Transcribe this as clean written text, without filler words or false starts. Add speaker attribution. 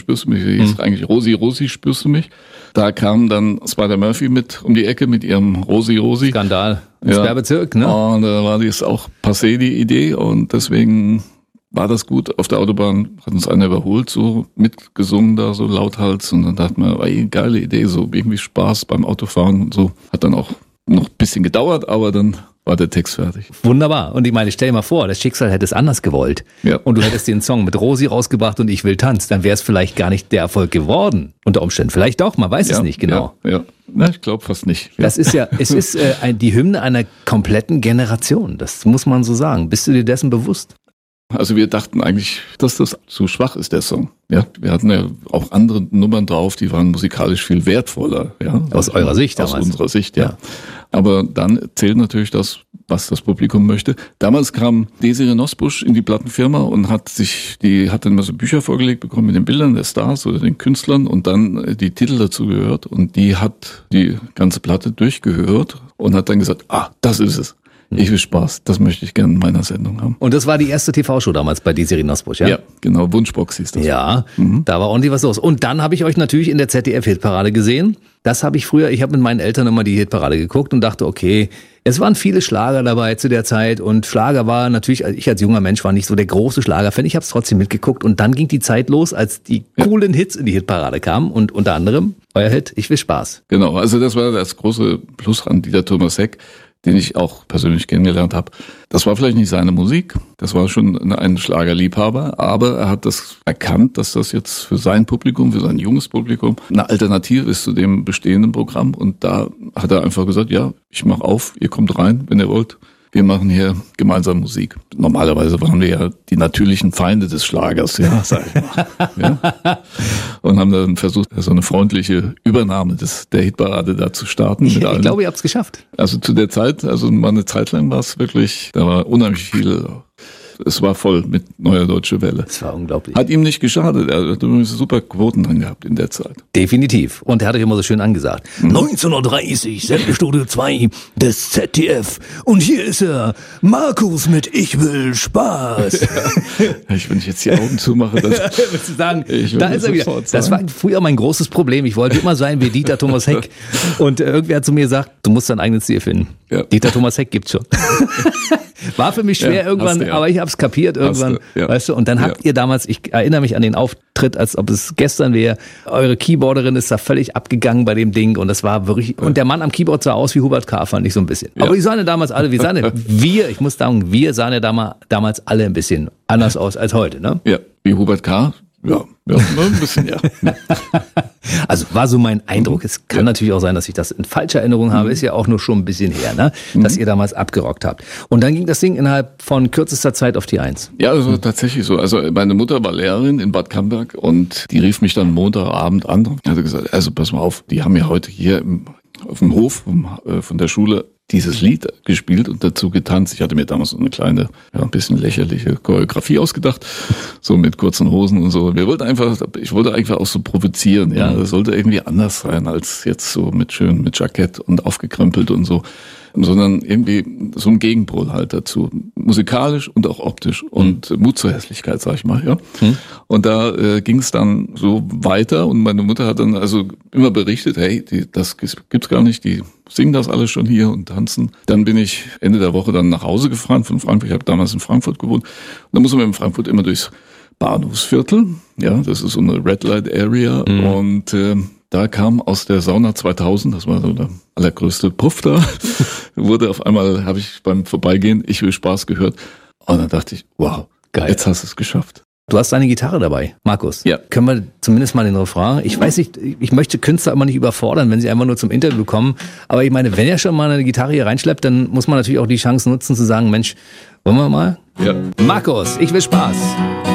Speaker 1: spürst du mich, die hieß eigentlich Rosi, Rosi, spürst du mich. Da kam dann Spider Murphy mit um die Ecke mit ihrem Rosi, Rosi.
Speaker 2: Skandal. Im Sperrbezirk, ne?
Speaker 1: Und da war das auch passé, die Idee, und deswegen war das gut. Auf der Autobahn hat uns einer überholt, so mitgesungen da, so lauthals, und dann dachte man, ey, geile Idee, so irgendwie Spaß beim Autofahren und so. Hat dann auch noch ein bisschen gedauert, aber dann war der Text fertig.
Speaker 2: Wunderbar. Und ich meine, stell dir mal vor, das Schicksal hätte es anders gewollt.
Speaker 1: Ja.
Speaker 2: Und du hättest den Song mit Rosi rausgebracht und Ich will Tanz. Dann wäre es vielleicht gar nicht der Erfolg geworden. Unter Umständen. Vielleicht doch, man weiß es nicht genau.
Speaker 1: Ja. Na, ich glaube fast nicht. Ja.
Speaker 2: Das ist ja, es ist die Hymne einer kompletten Generation. Das muss man so sagen. Bist du dir dessen bewusst?
Speaker 1: Also wir dachten eigentlich, dass das zu schwach ist, der Song. Ja, wir hatten ja auch andere Nummern drauf, die waren musikalisch viel wertvoller. Ja,
Speaker 2: aus eurer Sicht damals?
Speaker 1: Aus unserer Sicht, ja. Aber dann zählt natürlich das, was das Publikum möchte. Damals kam Desiree Nosbusch in die Plattenfirma und hat dann immer so Bücher vorgelegt bekommen mit den Bildern der Stars oder den Künstlern und dann die Titel dazu gehört. Und die hat die ganze Platte durchgehört und hat dann gesagt, das ist es. Ich will Spaß, das möchte ich gerne in meiner Sendung haben.
Speaker 2: Und das war die erste TV-Show damals bei Desiree Nosbusch, ja?
Speaker 1: Ja, genau, Wunschbox hieß das.
Speaker 2: Ja, da war ordentlich was los. Und dann habe ich euch natürlich in der ZDF-Hitparade gesehen. Das habe ich früher, ich habe mit meinen Eltern immer die Hitparade geguckt und dachte, okay, es waren viele Schlager dabei zu der Zeit und Schlager war natürlich, ich als junger Mensch war nicht so der große Schlagerfan, ich habe es trotzdem mitgeguckt und dann ging die Zeit los, als die coolen Hits in die Hitparade kamen und unter anderem euer Hit, Ich will Spaß.
Speaker 1: Genau, also das war das große Plus an Dieter Thomas Heck, den ich auch persönlich kennengelernt habe. Das war vielleicht nicht seine Musik, das war schon ein Schlagerliebhaber, aber er hat das erkannt, dass das jetzt für sein Publikum, für sein junges Publikum eine Alternative ist zu dem bestehenden Programm, und da hat er einfach gesagt, ja, ich mache auf, ihr kommt rein, wenn ihr wollt. Wir machen hier gemeinsam Musik. Normalerweise waren wir ja die natürlichen Feinde des Schlagers, ja, sag ich mal. Ja. Und haben dann versucht, so eine freundliche Übernahme der Hitparade da zu starten.
Speaker 2: Ich glaube, ihr habt es geschafft.
Speaker 1: Also zu der Zeit, also mal eine Zeit lang war es wirklich, da war unheimlich viel. Es war voll mit Neue Deutsche Welle.
Speaker 2: Das war unglaublich.
Speaker 1: Hat ihm nicht geschadet. Er hat übrigens super Quoten dran gehabt in der Zeit.
Speaker 2: Definitiv. Und er hat euch immer so schön angesagt. 19:30 Uhr, Sendestudio 2 des ZDF. Und hier ist er, Markus mit Ich will Spaß.
Speaker 1: Wenn ich jetzt die Augen zumache, dann
Speaker 2: würdest du sagen, da ist er wieder. Das war früher mein großes Problem. Ich wollte immer sein wie Dieter Thomas Heck. Und irgendwer hat zu mir gesagt, du musst dein eigenes Ziel finden. Ja. Dieter Thomas Heck gibt's schon. War für mich schwer irgendwann, aber ich hab's kapiert irgendwann, weißt du. Und dann habt ihr damals, ich erinnere mich an den Auftritt, als ob es gestern wäre, eure Keyboarderin ist da völlig abgegangen bei dem Ding und das war wirklich, und der Mann am Keyboard sah aus wie Hubert K., fand ich so ein bisschen. Aber die sahen ja damals alle, ich muss sagen, wir sahen ja damals alle ein bisschen anders aus als heute, ne?
Speaker 1: Ja, wie Hubert K., ja, ein bisschen, ja.
Speaker 2: Also war so mein Eindruck. Es kann natürlich auch sein, dass ich das in falscher Erinnerung habe. Ist ja auch nur schon ein bisschen her, ne? Dass ihr damals abgerockt habt. Und dann ging das Ding innerhalb von kürzester Zeit auf die 1. Ja,
Speaker 1: also tatsächlich so. Also meine Mutter war Lehrerin in Bad Camberg und die rief mich dann Montagabend an und hat gesagt, also pass mal auf, die haben ja heute hier auf dem Hof von der Schule dieses Lied gespielt und dazu getanzt. Ich hatte mir damals so eine kleine, ein bisschen lächerliche Choreografie ausgedacht, so mit kurzen Hosen und so. Ich wollte einfach auch so provozieren, ja. Das sollte irgendwie anders sein als jetzt so mit Jackett und aufgekrempelt und so, sondern irgendwie so ein Gegenpol halt dazu. Musikalisch und auch optisch und Mut zur Hässlichkeit, sag ich mal, ja. Und da ging es dann so weiter und meine Mutter hat dann also immer berichtet, hey, das gibt's gar nicht, die singen das alles schon hier und tanzen. Dann bin ich Ende der Woche dann nach Hause gefahren von Frankfurt. Ich habe damals in Frankfurt gewohnt. Und dann muss man in Frankfurt immer durchs Bahnhofsviertel. Ja, das ist so eine Red Light Area. Und da kam aus der Sauna 2000, das war so der allergrößte Puff da, habe ich beim Vorbeigehen Ich will Spaß gehört. Und dann dachte ich, wow, geil, jetzt hast du es geschafft.
Speaker 2: Du hast deine Gitarre dabei, Markus.
Speaker 1: Ja.
Speaker 2: Können wir zumindest mal den Refrain? Ich weiß nicht, ich möchte Künstler immer nicht überfordern, wenn sie einfach nur zum Interview kommen. Aber ich meine, wenn er schon mal eine Gitarre hier reinschleppt, dann muss man natürlich auch die Chance nutzen zu sagen, Mensch, wollen wir mal?
Speaker 1: Ja.
Speaker 2: Markus, ich will Spaß.